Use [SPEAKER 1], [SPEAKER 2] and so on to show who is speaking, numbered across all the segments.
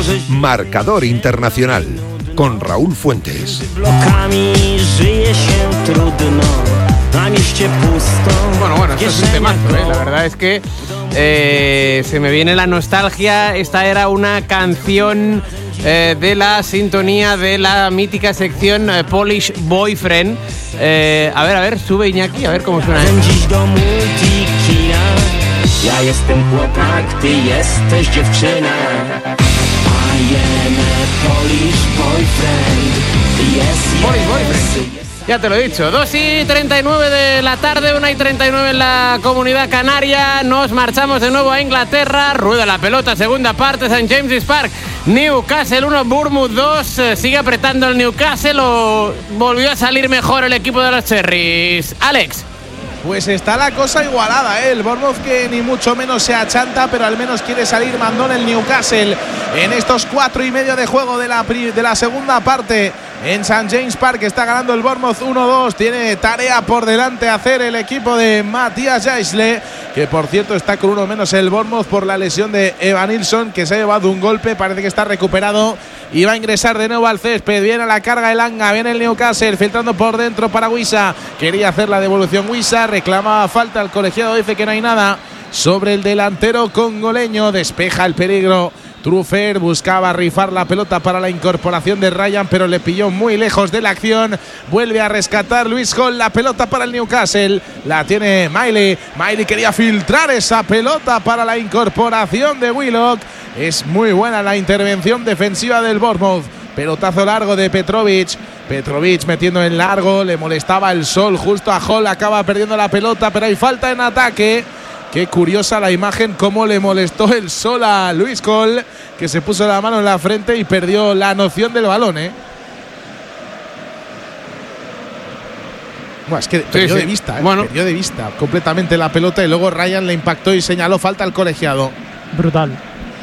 [SPEAKER 1] Marcador Internacional con Raúl Fuentes.
[SPEAKER 2] Bueno, esto es un temazo, La verdad es que se me viene la nostalgia. Esta era una canción de la sintonía de la mítica sección Polish Boyfriend. A ver, sube Iñaki, a ver cómo suena. Ja jestem chłopak, ty jesteś dziewczyna. I am a Polish boyfriend. Polish boyfriend. Ya te lo he dicho, 2:39 de la tarde, 1:39 en la Comunidad Canaria. Nos marchamos de nuevo a Inglaterra. Rueda la pelota, segunda parte, St. James's Park. Newcastle 1, Bournemouth 2. Sigue apretando el Newcastle o volvió a salir mejor el equipo de los Cherries. Alex.
[SPEAKER 3] Pues está la cosa igualada, El Bournemouth que ni mucho menos se achanta, pero al menos quiere salir mandón el Newcastle en estos 4:30 de juego de la segunda parte. En St. James Park está ganando el Bournemouth 1-2. Tiene tarea por delante hacer el equipo de Matías Jaisle, que por cierto está con uno menos el Bournemouth por la lesión de Evan Nilsson, que se ha llevado un golpe, parece que está recuperado y va a ingresar de nuevo al césped. Viene a la carga el Anga, viene el Newcastle filtrando por dentro para Wissa. Quería hacer la devolución Wissa, reclamaba falta, el colegiado dice que no hay nada sobre el delantero congoleño. Despeja el peligro Truffert, buscaba rifar la pelota para la incorporación de Ryan, pero le pilló muy lejos de la acción. Vuelve a rescatar Luis Hall, la pelota para el Newcastle, la tiene Miley quería filtrar esa pelota para la incorporación de Willock. Es muy buena la intervención defensiva del Bournemouth. Pelotazo largo de Petrovic metiendo en largo, le molestaba el sol justo a Hall, acaba perdiendo la pelota, pero hay falta en ataque. Qué curiosa la imagen, cómo le molestó el sol a Luis Hall, que se puso la mano en la frente y perdió la noción del balón, Bueno, es que perdió de vista, perdió de vista completamente la pelota y luego Ryan le impactó y señaló falta al colegiado.
[SPEAKER 4] Brutal.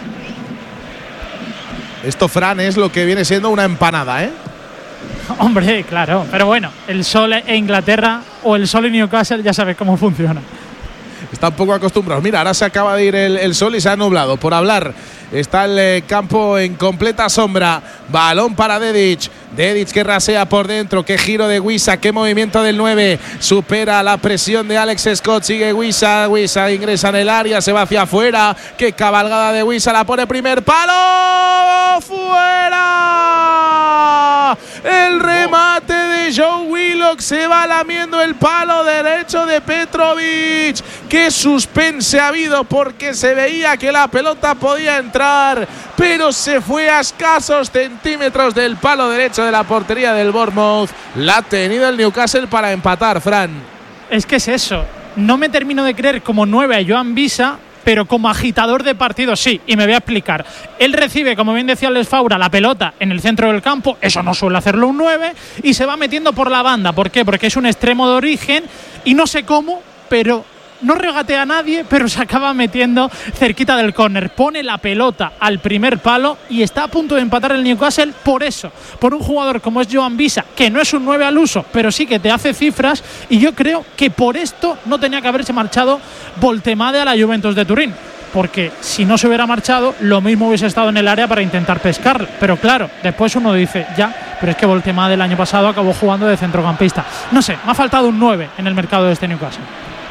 [SPEAKER 3] Esto, Fran, es lo que viene siendo una empanada,
[SPEAKER 4] Hombre, claro, pero bueno, el sol en Inglaterra o el sol en Newcastle ya sabes cómo funciona.
[SPEAKER 3] Está un poco acostumbrado. Mira, ahora se acaba de ir el sol y se ha nublado. Por hablar, está el campo en completa sombra. Balón para Dedic. Dedic que rasea por dentro. Qué giro de Wissa. Qué movimiento del 9. Supera la presión de Alex Scott. Sigue Wissa. Wissa ingresa en el área. Se va hacia afuera. Qué cabalgada de Wissa. La pone primer palo. ¡Fuera! El remate de Joe Willock. Se va lamiendo el palo derecho de Petrovic. Qué suspense ha habido porque se veía que la pelota podía entrar, pero se fue a escasos centímetros del palo derecho de la portería del Bournemouth. La ha tenido el Newcastle para empatar, Fran.
[SPEAKER 4] Es que es eso. No me termino de creer como 9 a Joan Wissa, pero como agitador de partido sí, y me voy a explicar. Él recibe, como bien decía Les Faura, la pelota en el centro del campo, eso no suele hacerlo un 9, y se va metiendo por la banda. ¿Por qué? Porque es un extremo de origen y no sé cómo, pero no regatea a nadie, pero se acaba metiendo cerquita del córner. Pone la pelota al primer palo y está a punto de empatar el Newcastle por eso. Por un jugador como es Joan Wissa, que no es un 9 al uso, pero sí que te hace cifras. Y yo creo que por esto no tenía que haberse marchado Voltemade a la Juventus de Turín. Porque si no se hubiera marchado, lo mismo hubiese estado en el área para intentar pescarlo. Pero claro, después uno dice, pero es que Voltemade el año pasado acabó jugando de centrocampista. No sé, me ha faltado un 9 en el mercado de este Newcastle.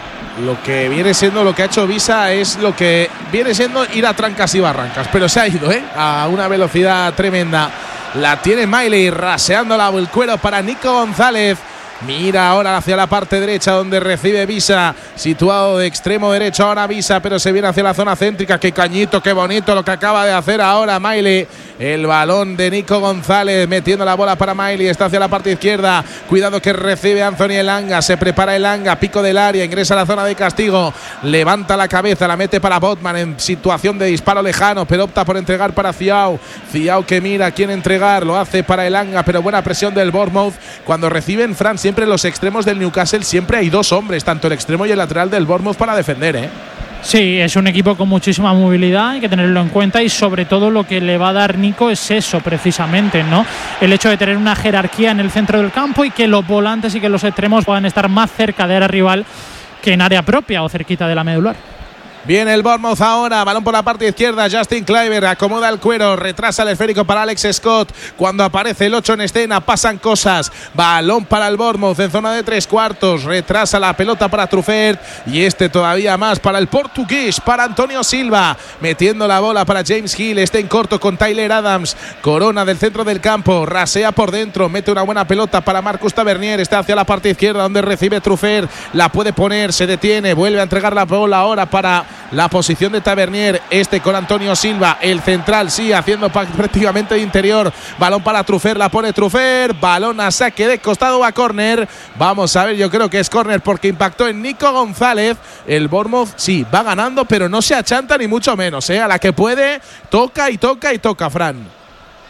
[SPEAKER 3] Lo que viene siendo lo que ha hecho Wissa es lo que viene siendo ir a trancas y barrancas, pero se ha ido a una velocidad tremenda. La tiene Miley raseándola el cuero para Nico González. Mira ahora hacia la parte derecha donde recibe Wissa, situado de extremo derecho ahora Wissa, pero se viene hacia la zona céntrica. Qué cañito, qué bonito lo que acaba de hacer ahora Miley. El balón de Nico González metiendo la bola para Miley, está hacia la parte izquierda. Cuidado que recibe Anthony Elanga, se prepara Elanga, pico del área, ingresa a la zona de castigo, levanta la cabeza, la mete para Botman en situación de disparo lejano, pero opta por entregar para Thiaw que mira a quién entregar, lo hace para Elanga, pero buena presión del Bournemouth. Cuando reciben, Fran, siempre los extremos del Newcastle, siempre hay dos hombres, tanto el extremo y el lateral del Bournemouth para defender,
[SPEAKER 4] Sí, es un equipo con muchísima movilidad, hay que tenerlo en cuenta, y sobre todo lo que le va a dar Nico es eso precisamente, ¿no? El hecho de tener una jerarquía en el centro del campo y que los volantes y que los extremos puedan estar más cerca de área rival que en área propia o cerquita de la medular.
[SPEAKER 3] Viene el Bournemouth ahora, balón por la parte izquierda, Justin Kluivert acomoda el cuero, retrasa el esférico para Alex Scott. Cuando aparece el 8 en escena pasan cosas. Balón para el Bournemouth en zona de 3/4, retrasa la pelota para Truffert y todavía más para el portugués, para Antonio Silva, metiendo la bola para James Hill, en corto con Tyler Adams, corona del centro del campo, rasea por dentro, mete una buena pelota para Marcus Tavernier, está hacia la parte izquierda donde recibe Truffert, la puede poner, se detiene, vuelve a entregar la bola ahora para la posición de Tavernier, con Antonio Silva, el central, sí, haciendo prácticamente de interior, balón para Truffert, la pone Truffert, balón a saque de costado a córner, vamos a ver, yo creo que es córner porque impactó en Nico González. El Bournemouth sí, va ganando, pero no se achanta ni mucho menos, a la que puede, toca y toca y toca, Fran.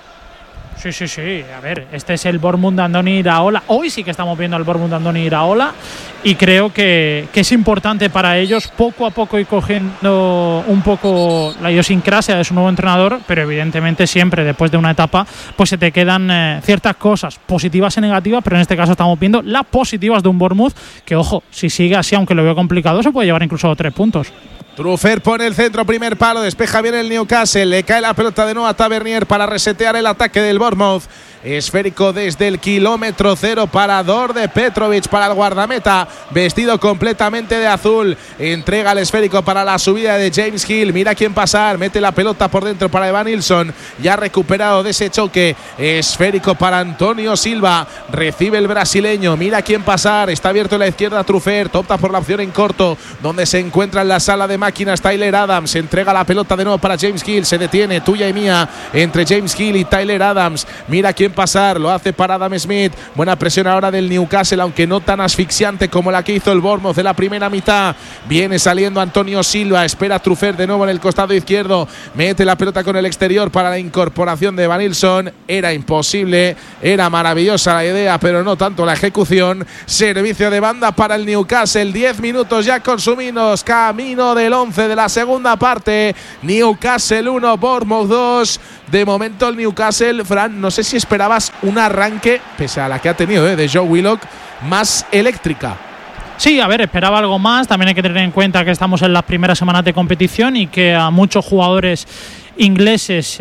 [SPEAKER 4] Sí. A ver, este es el Bournemouth de Andoni Iraola. Hoy sí que estamos viendo al Bournemouth de Andoni Iraola y creo que es importante para ellos poco a poco ir cogiendo un poco la idiosincrasia de su nuevo entrenador, pero evidentemente siempre después de una etapa pues se te quedan ciertas cosas positivas y negativas, pero en este caso estamos viendo las positivas de un Bournemouth que, ojo, si sigue así, aunque lo veo complicado, se puede llevar incluso 3 puntos.
[SPEAKER 3] Truffert pone el centro, primer palo, despeja bien el Newcastle, le cae la pelota de nuevo a Tavernier para resetear el ataque del Bournemouth. Esférico desde el kilómetro 0 para Đorđe Petrović, para el guardameta, vestido completamente de azul. Entrega el esférico para la subida de James Hill. Mira quién pasar, mete la pelota por dentro para Evanilson. Ya recuperado de ese choque. Esférico para Antonio Silva. Recibe el brasileño. Mira quién pasar. Está abierto en la izquierda Truffert. Opta por la opción en corto, donde se encuentra en la sala de máquinas Tyler Adams. Entrega la pelota de nuevo para James Hill. Se detiene, tuya y mía, entre James Hill y Tyler Adams. Mira quién pasar, lo hace para Adam Smith. Buena presión ahora del Newcastle, aunque no tan asfixiante como la que hizo el Bournemouth de la primera mitad. Viene saliendo Antonio Silva, espera Truffert de nuevo en el costado izquierdo, mete la pelota con el exterior para la incorporación de Evanilson. Era imposible, era maravillosa la idea, pero no tanto la ejecución. Servicio de banda para el Newcastle, 10 minutos ya consumidos, camino del 11 de la segunda parte. Newcastle 1, Bournemouth 2. De momento el Newcastle, Fran, no sé si esperabas un arranque, pese a la que ha tenido de Joe Willock, más eléctrica.
[SPEAKER 4] Sí, a ver, esperaba algo más. También hay que tener en cuenta que estamos en las primeras semanas de competición y que a muchos jugadores ingleses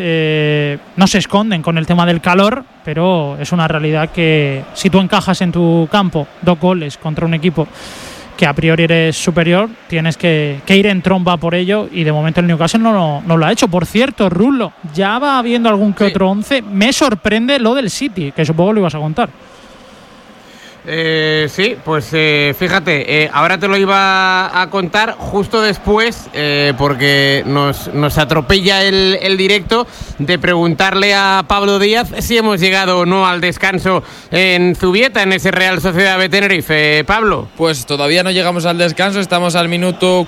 [SPEAKER 4] no se esconden con el tema del calor, pero es una realidad que si tú encajas en tu campo 2 goles contra un equipo que a priori eres superior, tienes que ir en tromba por ello, y de momento el Newcastle no lo ha hecho. Por cierto, Rulo, ya va habiendo algún que otro 11. Me sorprende lo del City, que supongo lo ibas a contar.
[SPEAKER 2] Sí, pues fíjate, ahora te lo iba a contar justo después, porque nos atropella el directo, de preguntarle a Pablo Díaz si hemos llegado o no al descanso en Zubieta, en ese Real Sociedad de Tenerife. Pablo.
[SPEAKER 5] Pues todavía no llegamos al descanso, estamos al minuto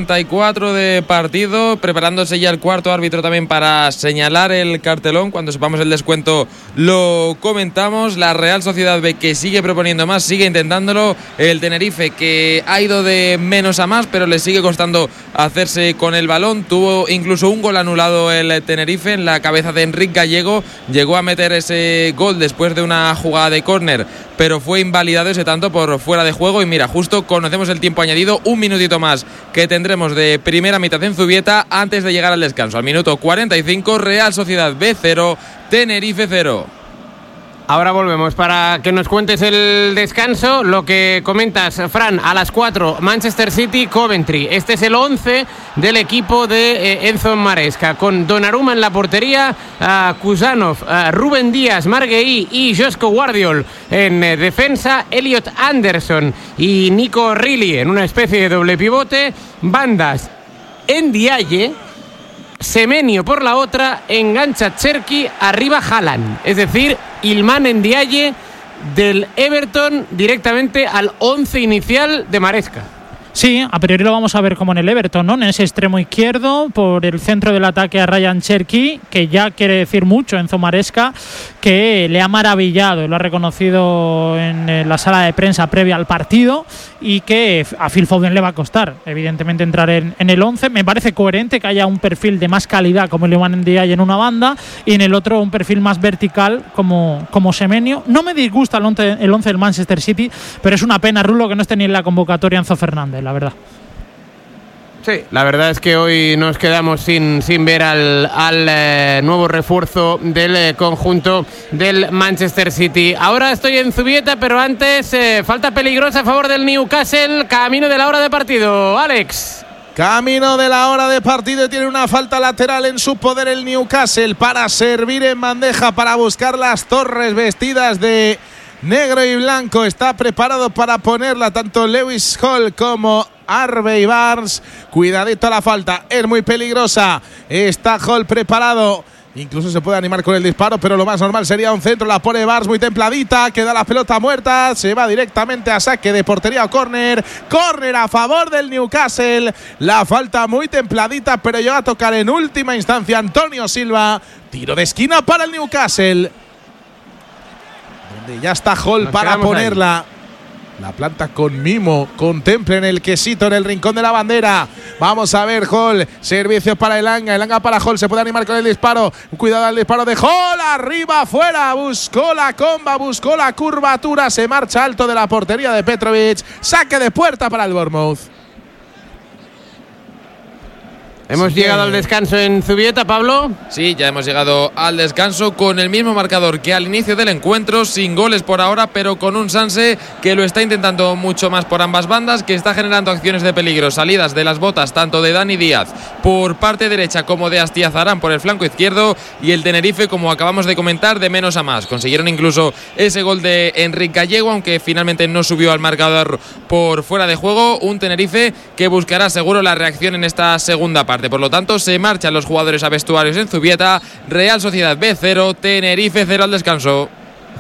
[SPEAKER 5] 44 de partido, preparándose ya el cuarto árbitro también para señalar el cartelón. Cuando sepamos el descuento lo comentamos. La Real Sociedad B, que sigue proponiendo más, sigue intentándolo. El Tenerife, que ha ido de menos a más, pero le sigue costando hacerse con el balón. Tuvo incluso un gol anulado el Tenerife en la cabeza de Enric Gallego. Llegó a meter ese gol después de una jugada de córner, pero fue invalidado ese tanto por fuera de juego. Y mira, justo conocemos el tiempo añadido, un minutito más que tendremos de primera mitad en Zubieta antes de llegar al descanso. Al minuto 45, Real Sociedad B 0, Tenerife 0.
[SPEAKER 2] Ahora volvemos para que nos cuentes el descanso. Lo que comentas, Fran, a las 4, Manchester City, Coventry. Este es el 11 del equipo de Enzo Maresca, con Donnarumma en la portería, Kusanov, Rubén Díaz, Margueí y Josko Guardiol en defensa, Elliot Anderson y Nico Riley en una especie de doble pivote, bandas Ndiaye, Semenyo por la otra, engancha Cherki, arriba Haaland, es decir, Ilman Ndiaye del Everton directamente al 11 inicial de Maresca.
[SPEAKER 4] Sí, a priori lo vamos a ver como en el Everton, ¿no? En ese extremo izquierdo, por el centro del ataque a Ryan Cherki, que ya quiere decir mucho Enzo Maresca, que le ha maravillado, lo ha reconocido en la sala de prensa previa al partido, y que a Phil Foden le va a costar, evidentemente, entrar en el 11. Me parece coherente que haya un perfil de más calidad como el Ilman Ndiaye en una banda y en el otro un perfil más vertical como Semenyo. No me disgusta el 11 del Manchester City, pero es una pena, Rulo, que no esté ni en la convocatoria Enzo Fernández, la verdad.
[SPEAKER 6] Sí, la verdad es que hoy nos quedamos sin ver al nuevo refuerzo del conjunto del Manchester City. Ahora estoy en Zubieta, pero antes falta peligrosa a favor del Newcastle, camino de la hora de partido. Alex.
[SPEAKER 3] Camino de la hora de partido, tiene una falta lateral en su poder el Newcastle para servir en bandeja, para buscar las torres vestidas de negro y blanco. Está preparado para ponerla tanto Lewis Hall como Harvey Barnes. Cuidadito a la falta, es muy peligrosa. Está Hall preparado. Incluso se puede animar con el disparo, pero lo más normal sería un centro. La pone Barnes muy templadita, queda la pelota muerta, se va directamente a saque de portería o córner. Córner a favor del Newcastle. La falta muy templadita, pero llega a tocar en última instancia Antonio Silva. Tiro de esquina para el Newcastle, donde ya está Hall para ponerla. Ahí. La planta con mimo, contemplen el quesito en el rincón de la bandera. Vamos a ver, Hall, servicio para Elanga para Hall, se puede animar con el disparo. Cuidado al disparo de Hall, arriba, afuera, buscó la comba, buscó la curvatura, se marcha alto de la portería de Petrovic. Saque de puerta para el Bournemouth.
[SPEAKER 6] ¿Hemos llegado al descanso en Zubieta, Pablo?
[SPEAKER 5] Sí, ya hemos llegado al descanso con el mismo marcador que al inicio del encuentro, sin goles por ahora, pero con un Sanse que lo está intentando mucho más por ambas bandas, que está generando acciones de peligro, salidas de las botas tanto de Dani Díaz por parte derecha como de Astiazarán por el flanco izquierdo, y el Tenerife, como acabamos de comentar, de menos a más. Consiguieron incluso ese gol de Enrique Gallego, aunque finalmente no subió al marcador por fuera de juego. Un Tenerife que buscará seguro la reacción en esta segunda parte. Por lo tanto, se marchan los jugadores a vestuarios en Zubieta. Real Sociedad B0, Tenerife 0 al descanso.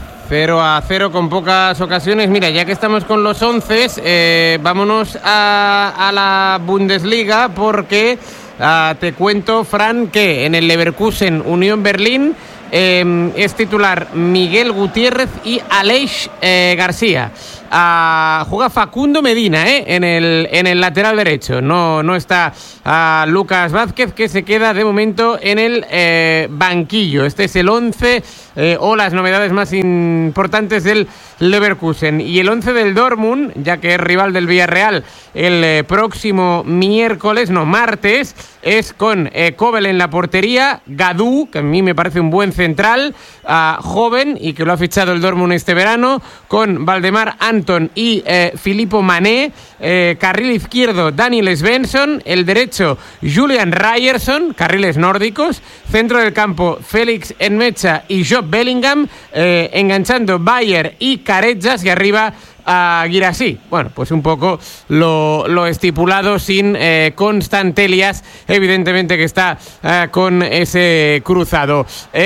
[SPEAKER 6] 0-0 con pocas ocasiones. Mira, ya que estamos con los 11, vámonos a la Bundesliga, porque te cuento, Fran, que en el Leverkusen Unión Berlín es titular Miguel Gutiérrez y Aleix García. Juega Facundo Medina en el lateral derecho. No está Lucas Vázquez, que se queda de momento en el banquillo. Este es el 11 o las novedades más importantes del Leverkusen. Y el 11 del Dortmund, ya que es rival del Villarreal el próximo martes, es con Kobel en la portería, Gadú, que a mí me parece un buen central, joven, y que lo ha fichado el Dortmund este verano, con Valdemar Anton y Filippo Mané, carril izquierdo Daniel Svensson, el derecho Julian Ryerson, carriles nórdicos, centro del campo Félix Enmecha y Job Bellingham, enganchando Bayer y Carejas, y arriba a Guirassi. Bueno, pues un poco lo estipulado, sin Constantelias, evidentemente, que está con ese cruzado.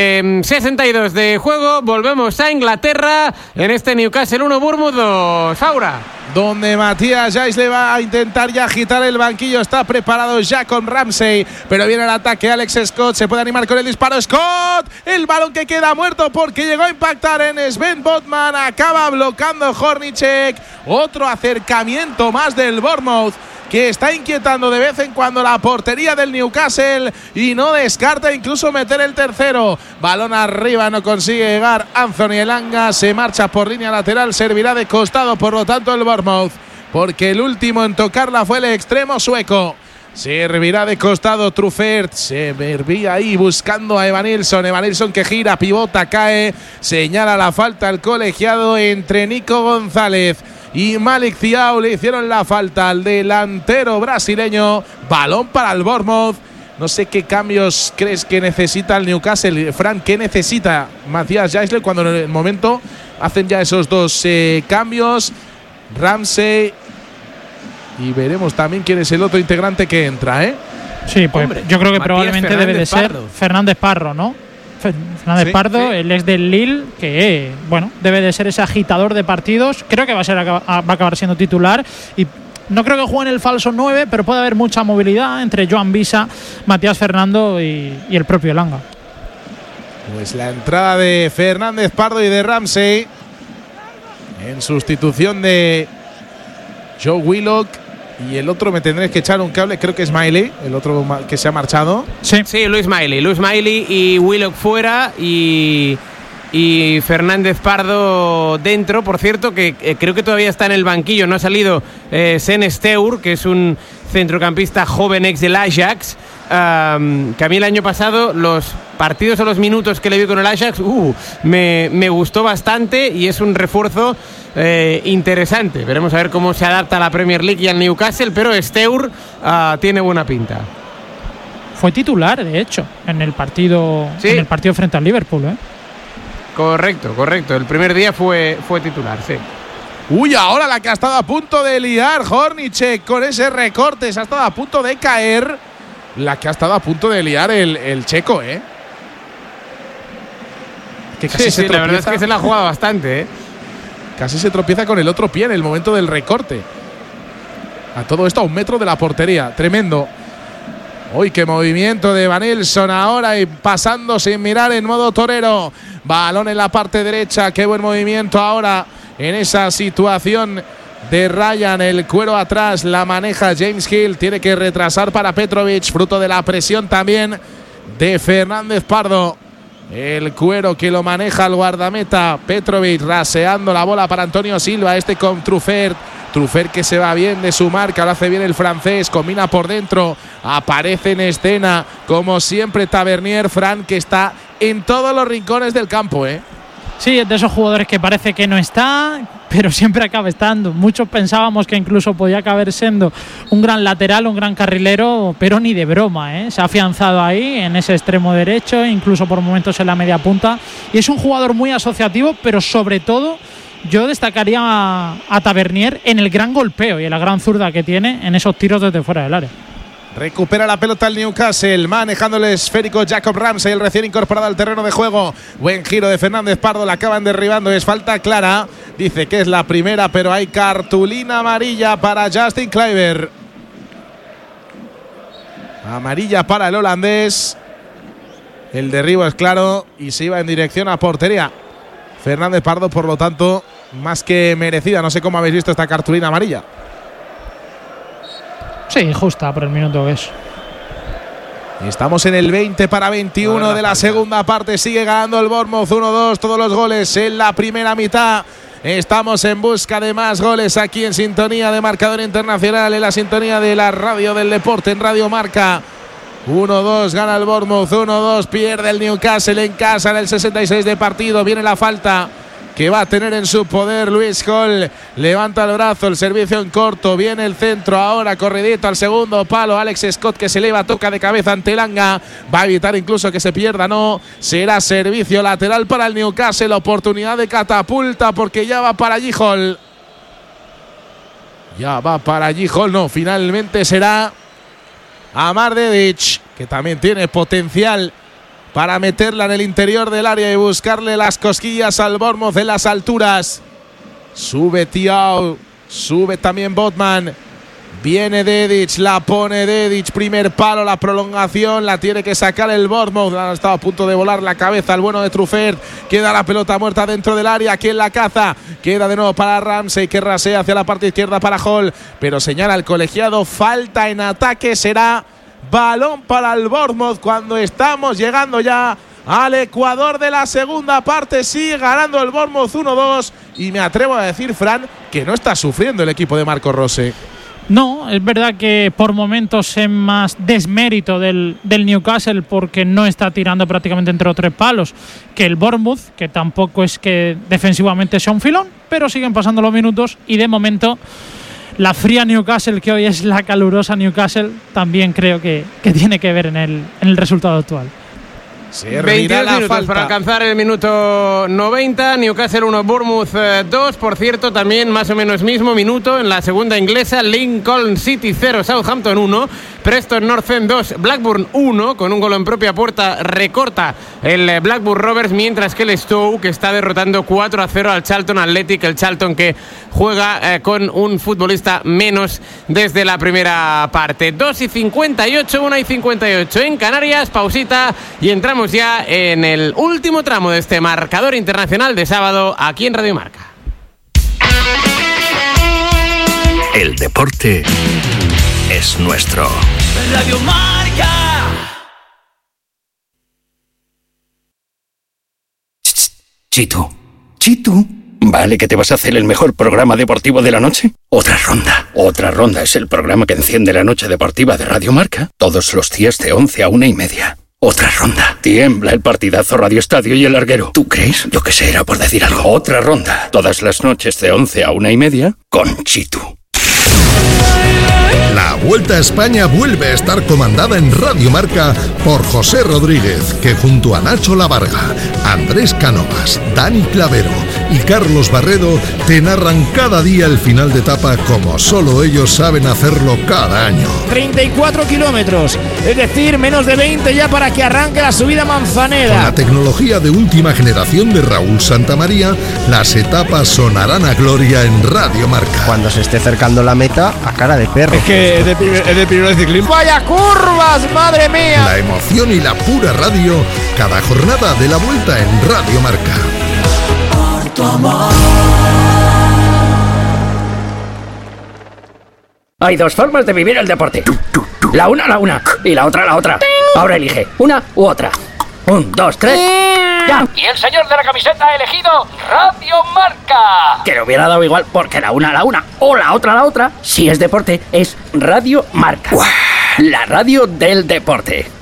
[SPEAKER 6] 62 de juego, volvemos a Inglaterra en este Newcastle 1 Bournemouth 2. Saura,
[SPEAKER 3] donde Matías Jais le va a intentar ya agitar el banquillo. Está preparado ya con Ramsey, pero viene el ataque. Alex Scott se puede animar con el disparo. Scott, el balón que queda muerto porque llegó a impactar en Sven Botman, acaba bloqueando Hornicek. Otro acercamiento más del Bournemouth, que está inquietando de vez en cuando la portería del Newcastle, y no descarta incluso meter el tercero. Balón arriba, no consigue llegar Anthony Elanga, se marcha por línea lateral, servirá de costado por lo tanto el Bournemouth, porque el último en tocarla fue el extremo sueco. Servirá de costado Truffert, se servía ahí buscando a Evanilson que gira, pivota, cae, señala la falta al colegiado. Entre Nico González y Malik Thiaw le hicieron la falta al delantero brasileño. Balón para el Bournemouth. No sé qué cambios crees que necesita el Newcastle, Fran. ¿Qué necesita Matías Jaisle cuando en el momento hacen ya esos dos cambios? Ramsey, y veremos también quién es el otro integrante que entra,
[SPEAKER 4] Sí, pues hombre, yo creo que Matías probablemente debe de ser Fernández Parro, ¿no? Fernández Pardo, sí. Él es del Lille, que bueno, debe de ser ese agitador de partidos. Creo que va a acabar siendo titular, y no creo que juegue en el falso 9, pero puede haber mucha movilidad entre Joan Visa, Matías Fernando y el propio Elanga.
[SPEAKER 3] Pues la entrada de Fernández Pardo y de Ramsey en sustitución de Joe Willock. Y el otro me tendréis que echar un cable, creo que es Miley, el otro que se ha marchado.
[SPEAKER 6] Sí, Luis Miley y Willock fuera, y Fernández Pardo dentro. Por cierto, que creo que todavía está en el banquillo, no ha salido Sen Steur, que es un centrocampista joven ex del Ajax, que a mí el año pasado los partidos o los minutos que le vi con el Ajax me gustó bastante y es un refuerzo interesante. Veremos a ver cómo se adapta a la Premier League y al Newcastle, pero Steur tiene buena pinta.
[SPEAKER 4] Fue titular, de hecho, en el partido frente al Liverpool, ¿eh?
[SPEAKER 6] Correcto. El primer día fue titular, sí.
[SPEAKER 3] Uy, ahora la que ha estado a punto de liar Hornacek con ese recorte. Se ha estado a punto de caer. La que ha estado a punto de liar el checo, ¿eh? Que casi se tropieza.
[SPEAKER 6] La verdad es que se la ha jugado bastante, ¿eh?
[SPEAKER 3] Casi se tropieza con el otro pie en el momento del recorte. A todo esto a 1 metro de la portería. Tremendo. Uy, qué movimiento de Vanilson ahora y pasando sin mirar en modo torero. Balón en la parte derecha. Qué buen movimiento ahora en esa situación de Ryan. El cuero atrás la maneja James Hill. Tiene que retrasar para Petrovic. Fruto de la presión también de Fernández Pardo. El cuero que lo maneja el guardameta Petrovic, raseando la bola para Antonio Silva. Este con Truffert. Truffert que se va bien de su marca, lo hace bien el francés, combina por dentro, aparece en escena, como siempre Tavernier, Fran, que está en todos los rincones del campo, ¿eh?
[SPEAKER 4] Sí, es de esos jugadores que parece que no está, pero siempre acaba estando. Muchos pensábamos que incluso podía acabar siendo un gran lateral, un gran carrilero, pero ni de broma, ¿eh? Se ha afianzado ahí, en ese extremo derecho, incluso por momentos en la media punta. Y es un jugador muy asociativo, pero sobre todo yo destacaría a Tavernier en el gran golpeo y en la gran zurda que tiene en esos tiros desde fuera del área.
[SPEAKER 3] Recupera la pelota el Newcastle, manejando el esférico Jacob Ramsey, el recién incorporado al terreno de juego. Buen giro de Fernández Pardo, la acaban derribando, es falta clara. Dice que es la primera, pero hay cartulina amarilla para Justin Kluivert. Amarilla para el holandés. El derribo es claro y se iba en dirección a portería. Fernández Pardo, por lo tanto, más que merecida. No sé cómo habéis visto esta cartulina amarilla.
[SPEAKER 4] Sí, justa por el minuto que es.
[SPEAKER 3] Estamos en el 20 para 21 de la segunda parte. Sigue ganando el Bournemouth 1-2. Todos los goles en la primera mitad. Estamos en busca de más goles aquí en sintonía de Marcador Internacional, en la sintonía de la radio del deporte en Radio Marca. 1-2, gana el Bournemouth, 1-2, pierde el Newcastle en casa en el 66 de partido. Viene la falta que va a tener en su poder Luis Hall. Levanta el brazo, el servicio en corto. Viene el centro ahora, corridito al segundo palo. Alex Scott que se eleva, toca de cabeza ante Langa. Va a evitar incluso que se pierda, no. Será servicio lateral para el Newcastle. Oportunidad de catapulta porque ya va para allí Hall. Ya va para allí Hall, no. Finalmente será Amar Dedic, que también tiene potencial para meterla en el interior del área y buscarle las cosquillas al Bournemouth en las alturas. Sube Thiaw, sube también Botman. Viene Dedic, la pone Dedic, primer palo, la prolongación, la tiene que sacar el Bournemouth. Ha estado a punto de volar la cabeza el bueno de Truffert. Queda la pelota muerta dentro del área, quien la caza. Queda de nuevo para Ramsey, que rasea hacia la parte izquierda para Hall, pero señala el colegiado, falta en ataque, será balón para el Bournemouth cuando estamos llegando ya al Ecuador de la segunda parte. Sigue ganando el Bournemouth 1-2 y me atrevo a decir, Fran, que no está sufriendo el equipo de Marco Rose.
[SPEAKER 4] No, es verdad que por momentos es más desmérito del Newcastle porque no está tirando prácticamente entre los 3 palos que el Bournemouth, que tampoco es que defensivamente sea un filón, pero siguen pasando los minutos y de momento la fría Newcastle, que hoy es la calurosa Newcastle, también creo que tiene que ver en el resultado actual.
[SPEAKER 6] 22 minutos para alcanzar el minuto 90. Newcastle 1, Bournemouth 2. Por cierto, también más o menos mismo minuto en la segunda inglesa. Lincoln City 0, Southampton 1. Preston North End 2, Blackburn 1. Con un gol en propia puerta recorta el Blackburn Rovers, mientras que el Stoke está derrotando 4-0 al Charlton Athletic. El Charlton que juega con un futbolista menos desde la primera parte. 2:58, 1:58 en Canarias. Pausita y entramos ya en el último tramo de este Marcador Internacional de sábado aquí en Radio Marca.
[SPEAKER 1] El deporte es nuestro.
[SPEAKER 2] Radio Marca.
[SPEAKER 7] Chitu, Chitu,
[SPEAKER 1] ¿Vale que te vas a hacer el mejor programa deportivo de la noche? Otra ronda. Otra ronda es el programa que enciende la noche deportiva de Radio Marca todos los días de 11 a 1:30. Otra ronda. Tiembla el partidazo Radio Estadio y el larguero. ¿Tú crees? Yo que sé, era por decir algo. Otra ronda. Todas las noches de 11 a 1:30 con Chitu.
[SPEAKER 7] La Vuelta a España vuelve a estar comandada en Radio Marca por José Rodríguez, que junto a Nacho Lavarga, Andrés Cánovas, Dani Clavero y Carlos Barredo te narran cada día el final de etapa como solo ellos saben hacerlo cada año.
[SPEAKER 8] 34 kilómetros, es decir, menos de 20 ya para que arranque la subida Manzanera.
[SPEAKER 7] Con la tecnología de última generación de Raúl Santamaría, las etapas sonarán a gloria en Radio Marca.
[SPEAKER 9] Cuando se esté acercando la meta, a cara de perro.
[SPEAKER 8] Es que es de primer ciclismo. ¡Vaya curvas, madre mía!
[SPEAKER 7] La emoción y la pura radio, cada jornada de la Vuelta en Radio Marca.
[SPEAKER 2] Por tu amor.
[SPEAKER 10] Hay dos formas de vivir el deporte. La una y la otra. Ahora elige una u otra. 1, 2, 3. ¡Ya!
[SPEAKER 11] Y el señor de la camiseta ha elegido Radio Marca.
[SPEAKER 10] Que le hubiera dado igual porque la una o la otra, si es deporte, es Radio Marca. La radio del deporte.